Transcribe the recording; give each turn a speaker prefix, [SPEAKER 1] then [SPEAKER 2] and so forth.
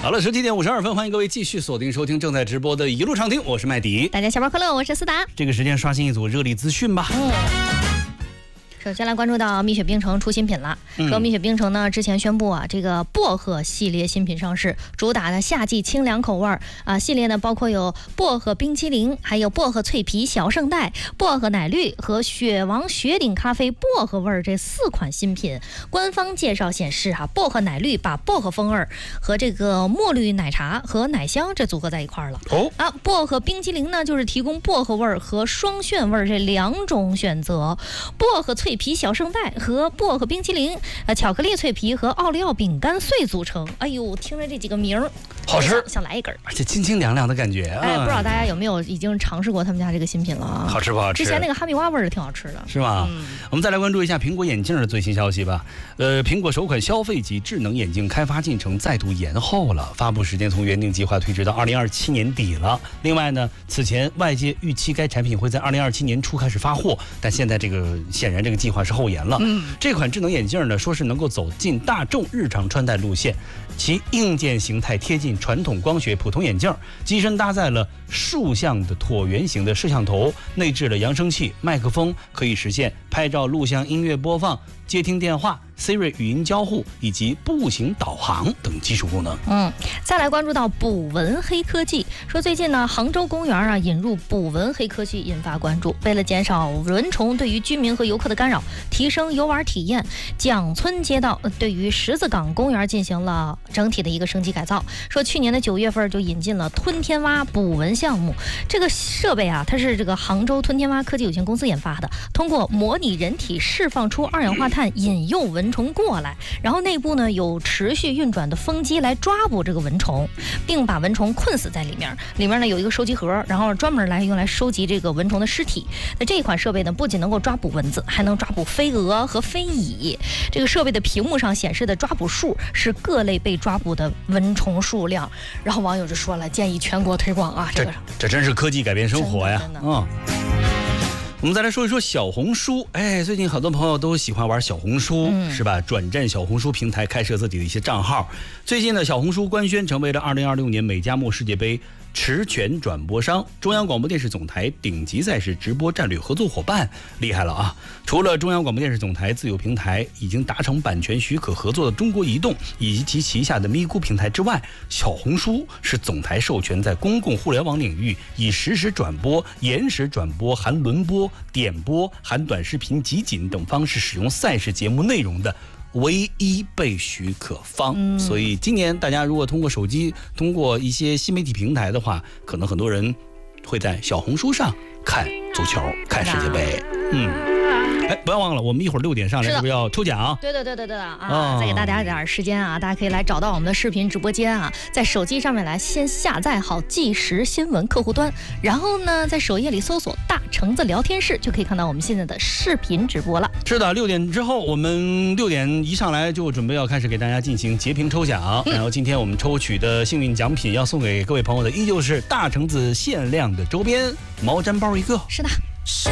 [SPEAKER 1] 好了，17点52分，欢迎各位继续锁定收听正在直播的一路畅听，我是麦迪。
[SPEAKER 2] 大家下班快乐，我是思达。
[SPEAKER 1] 这个时间刷新一组热力资讯吧。
[SPEAKER 2] 首先来关注到蜜雪冰城出新品了。说蜜雪冰城呢之前宣布啊，这个薄荷系列新品上市，主打的夏季清凉口味啊。系列呢包括有薄荷冰淇淋，还有薄荷脆皮小圣代、薄荷奶绿和雪王雪顶咖啡薄荷味这4款新品。官方介绍显示啊，薄荷奶绿把薄荷风味和这个墨绿奶茶和奶香这组合在一块了。薄荷冰淇淋呢就是提供薄荷味和双炫味这2种选择，薄荷脆皮小圣代和薄荷冰淇淋、巧克力脆皮和奥利奥饼干碎组成。哎呦，听着这几个名儿，
[SPEAKER 1] 好吃，
[SPEAKER 2] 想来一根，
[SPEAKER 1] 而且清清凉凉的感觉。
[SPEAKER 2] 不知道大家有没有已经尝试过他们家这个新品了啊？
[SPEAKER 1] 好吃不好吃？
[SPEAKER 2] 之前那个哈密瓜味儿的挺好吃的，
[SPEAKER 1] 是吗？我们再来关注一下苹果眼镜的最新消息吧。苹果首款消费级智能眼镜开发进程再度延后了，发布时间从原定计划推迟到2027年底了。另外呢，此前外界预期该产品会在2027年初开始发货，但现在显然这个计划是后延了。这款智能眼镜呢，说是能够走进大众日常穿戴路线，其硬件形态贴近传统光学普通眼镜，机身搭载了竖向的椭圆形的摄像头，内置了扬声器、麦克风，可以实现拍照、录像、音乐播放、接听电话、Siri 语音交互以及步行导航等技术功能。
[SPEAKER 2] 再来关注到捕蚊黑科技，说最近呢，杭州公园啊引入捕蚊黑科技，引发关注。为了减少蚊虫对于居民和游客的干扰，提升游玩体验，蒋村街道对于十字岗公园进行了整体的一个升级改造。说去年的9月份就引进了吞天蛙捕蚊项目，这个设备啊，它是这个杭州吞天蛙科技有限公司研发的，通过模拟人体释放出2氧化碳引诱蚊虫过来，然后内部呢有持续运转的风机来抓捕这个蚊虫，并把蚊虫困死在里面。里面呢有一个收集盒，然后专门用来收集这个蚊虫的尸体。那这一款设备呢，不仅能够抓捕蚊子，还能抓捕飞蛾和飞蚁。这个设备的屏幕上显示的抓捕数是各类被抓捕的蚊虫数量。然后网友就说了，建议全国推广啊，
[SPEAKER 1] 这真是科技改变生活呀！我们再来说一说小红书。最近很多朋友都喜欢玩小红书，是吧？转战小红书平台，开设自己的一些账号。最近呢，小红书官宣成为了2026年美加墨世界杯持权转播商，中央广播电视总台顶级赛事直播战略合作伙伴，厉害了啊！除了中央广播电视总台自有平台已经达成版权许可合作的中国移动以及其旗下的咪咕平台之外，小红书是总台授权在公共互联网领域以实时转播、延时转播、含轮播、点播、含短视频集锦等方式使用赛事节目内容的唯一被许可方。所以今年大家如果通过手机，通过一些新媒体平台的话，可能很多人会在小红书上看足球、看世界杯。不要忘了，我们一会儿6点上来是不是要抽奖？
[SPEAKER 2] 对啊！再给大家一点时间啊，大家可以来找到我们的视频直播间啊，在手机上面来先下载好即时新闻客户端，然后呢，在首页里搜索大橙子聊天室，就可以看到我们现在的视频直播了。
[SPEAKER 1] 是的，6点之后，我们6点一上来就准备要开始给大家进行截屏抽奖。然后今天我们抽取的幸运奖品要送给各位朋友的，依旧是大橙子限量的周边毛毡包1个。
[SPEAKER 2] 是的。